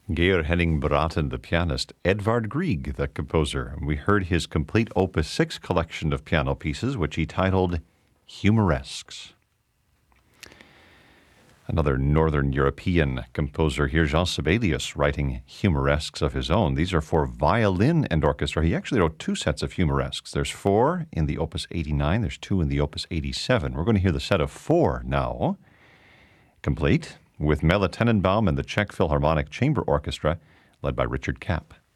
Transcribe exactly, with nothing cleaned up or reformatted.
Georg Henning Braten, the pianist, Edvard Grieg, the composer. We heard his complete Opus six collection of piano pieces, which he titled Humoresques. Another Northern European composer here, Jean Sibelius, writing humoresques of his own. These are for violin and orchestra. He actually wrote two sets of humoresques. There's four in the Opus eighty-nine. There's two in the Opus eighty-seven. We're going to hear the set of four now, complete with Melle Tenenbaum and the Czech Philharmonic Chamber Orchestra, led by Richard Kapp.